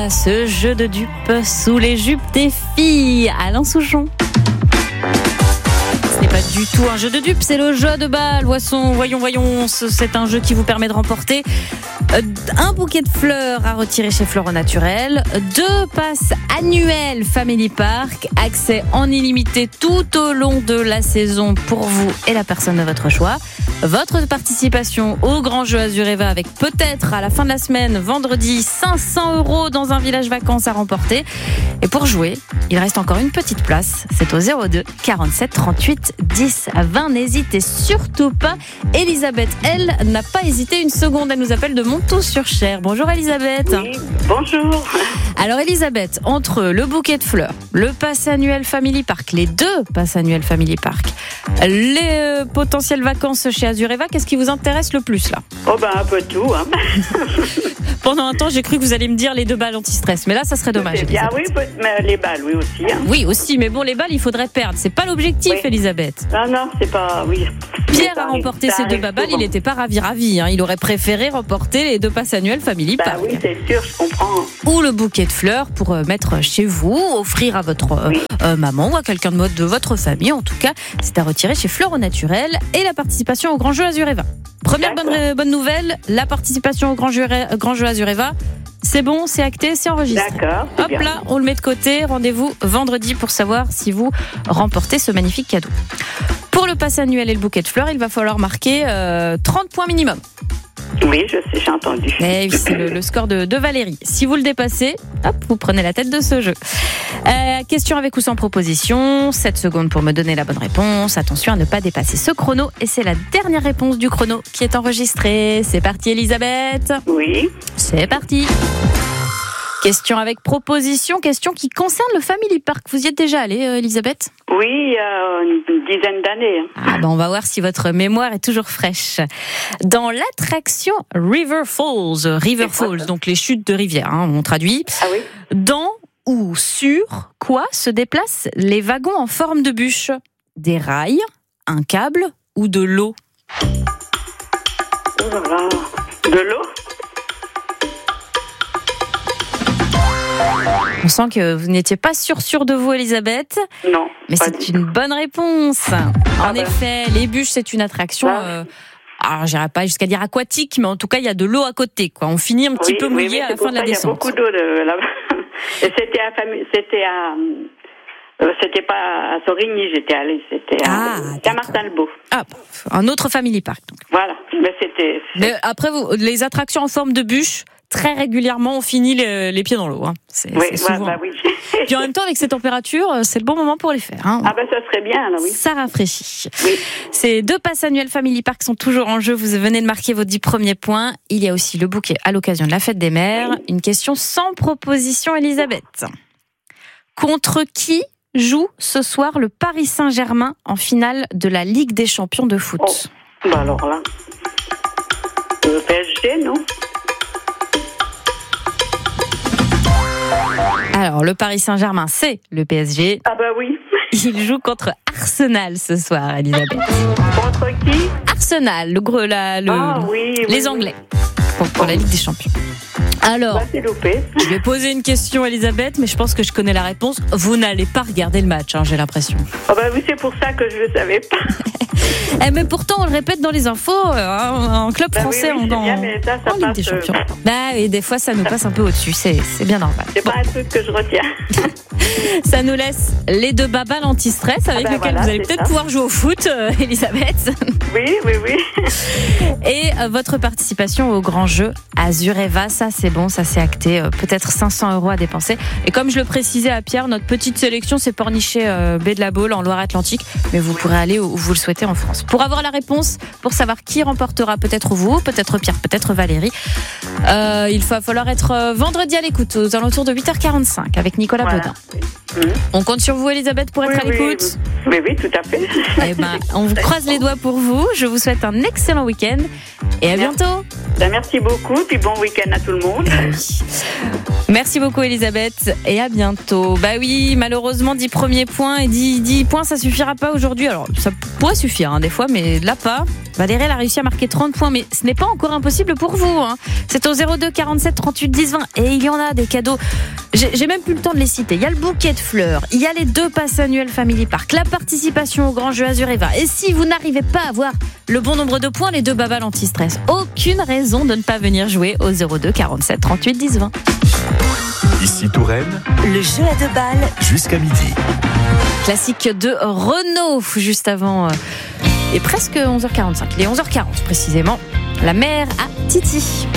Azureva, ce jeu de dupes sous les jupes des filles. Alain Souchon. Ce n'est pas du tout un jeu de dupes, c'est le jeu de balle. Voyons, c'est un jeu qui vous permet de remporter un bouquet de fleurs à retirer chez Fleurs au Naturel, 2 passes annuelles Family Park, accès en illimité tout au long de la saison pour vous et la personne de votre choix. Votre participation au grand jeu Azureva avec peut-être à la fin de la semaine, vendredi, 500 € dans un village vacances à remporter. Et pour jouer, il reste encore une petite place. C'est au 02 47 38 10 20. N'hésitez surtout pas. Elisabeth, elle, n'a pas hésité une seconde. Elle nous appelle de Montaut-sur-Cher. Bonjour Elisabeth. Oui, bonjour. Alors Elisabeth, entre le bouquet de fleurs, le pass annuel Family Park, les 2 passes annuels Family Park, les potentielles vacances chez Azureva, qu'est-ce qui vous intéresse le plus là ? Oh ben un peu tout. Hein. Pendant un temps, j'ai cru que vous alliez me dire les 2 balles anti-stress, mais là, ça serait dommage. Ah oui, mais les balles, oui aussi. Hein. Oui aussi, mais bon, les balles, il faudrait perdre. C'est pas l'objectif, oui. Elisabeth. Non, c'est pas. Oui. Pierre a remporté ces 2 balles, il n'était pas ravi. Hein. Il aurait préféré remporter les 2 passes annuelles Family Park. Oui, c'est sûr, je comprends. Ou le bouquet de fleurs pour mettre chez vous, offrir à votre maman ou à quelqu'un de votre famille. En tout cas, c'est à retirer chez Fleurs au Naturel et la participation au grand jeu Azureva. Première bonne nouvelle, la participation au grand jeu Azureva. C'est bon, c'est acté, c'est enregistré. D'accord. Hop là, on le met de côté. Rendez-vous vendredi pour savoir si vous remportez ce magnifique cadeau. Pour le pass annuel et le bouquet de fleurs, il va falloir marquer 30 points minimum. Oui, je sais, j'ai entendu. Et c'est le score de Valérie. Si vous le dépassez, hop, vous prenez la tête de ce jeu. Question avec ou sans proposition, 7 secondes pour me donner la bonne réponse. Attention à ne pas dépasser ce chrono. Et c'est la dernière réponse du chrono qui est enregistrée. C'est parti Elisabeth. Oui. C'est parti. Question avec proposition, question qui concerne le Family Park. Vous y êtes déjà allée, Elisabeth ? Oui, une dizaine d'années. On va voir si votre mémoire est toujours fraîche. Dans l'attraction River Falls, donc les chutes de rivière, on traduit. Ah oui. Dans ou sur quoi se déplacent les wagons en forme de bûche ? Des rails, un câble ou de l'eau ? De l'eau ? On sent que vous n'étiez pas sûre de vous, Elisabeth. Non. Mais c'est une bonne réponse. En effet, les bûches, c'est une attraction... alors, j'irai pas jusqu'à dire aquatique, mais en tout cas, il y a de l'eau à côté, quoi. On finit un petit peu mouillé à la fin de la descente. Il y a beaucoup d'eau là-bas. Et c'était pas à Sorigny, j'étais allée, c'était à Saint-Martin-le-Beau. Un autre Family Park. Donc. Voilà, Mais après, les attractions en forme de bûche, très régulièrement, on finit les pieds dans l'eau. C'est souvent. Oui. Puis en même temps, avec ces températures, c'est le bon moment pour les faire. Ça serait bien, là, oui. Ça rafraîchit. Oui. Ces 2 passes annuelles Family Park sont toujours en jeu. Vous venez de marquer vos 10 premiers points. Il y a aussi le bouquet à l'occasion de la fête des mères. Oui. Une question sans proposition, Elisabeth. Contre qui joue ce soir le Paris Saint-Germain en finale de la Ligue des Champions de foot ? Alors là, le PSG, non ? Alors, le Paris Saint-Germain, c'est le PSG. Ah bah oui. Il joue contre Arsenal ce soir, Elisabeth. Contre qui ? Arsenal, les Anglais, pour la Ligue des Champions. Alors, c'est loupé. Je vais poser une question, Elisabeth, mais je pense que je connais la réponse. Vous n'allez pas regarder le match, j'ai l'impression. Oui, c'est pour ça que je ne le savais pas. Mais pourtant, on le répète dans les infos, en club français, en Ligue des Champions. Et des fois, ça nous passe un peu au-dessus, c'est bien normal. C'est pas un truc que je retiens. Ça nous laisse les 2 balles anti-stress avec lesquelles vous allez peut-être pouvoir jouer au foot, Elisabeth. Oui. Et votre participation au grand jeu Azureva, ça c'est bon, ça c'est acté. Peut-être 500 € à dépenser. Et comme je le précisais à Pierre, notre petite sélection c'est Pornichet, Baie de la Baule en Loire-Atlantique. Mais vous pourrez aller où vous le souhaitez en France. Pour avoir la réponse, pour savoir qui remportera, peut-être vous, peut-être Pierre, peut-être Valérie, il va falloir être vendredi à l'écoute aux alentours de 8h45 avec Nicolas Baudin. On compte sur vous, Elisabeth, pour être à l'écoute. Oui, tout à fait. On vous croise les doigts pour vous. Je vous souhaite un excellent week-end et à bientôt. Merci beaucoup, puis bon week-end à tout le monde. Merci beaucoup Elisabeth et à bientôt. Bah oui, malheureusement 10 premiers points et 10 points ça suffira pas aujourd'hui. Alors ça pourrait suffire des fois, mais là pas. Valérie elle a réussi à marquer 30 points, mais ce n'est pas encore impossible pour vous. C'est au 02 47 38 10 20 et il y en a des cadeaux. J'ai même plus le temps de les citer. Il y a le bouquet de fleurs, il y a les 2 passes annuelles Family Park, la participation au grand jeu Azureva. Et si vous n'arrivez pas à avoir le bon nombre de points, les 2 babales anti-stress. Aucune raison de ne pas venir jouer au 02 47 38 10 20. Ici Touraine, le jeu à 2 balles jusqu'à midi. Classique de Renault, juste avant et presque 11h45. Il est 11h40 précisément. La mère à Titi.